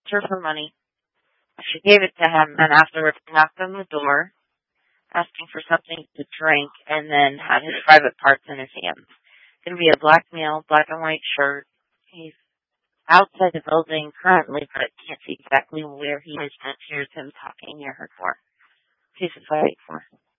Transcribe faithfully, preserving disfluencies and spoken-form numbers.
her for money. She gave it to him, and afterwards knocked on the door, asking for something to drink, and then had his private parts in his hands. It's going to be a black male, black and white shirt. He's outside the building currently, but I can't see exactly where he is, but here's him talking near her door. She's fighting for.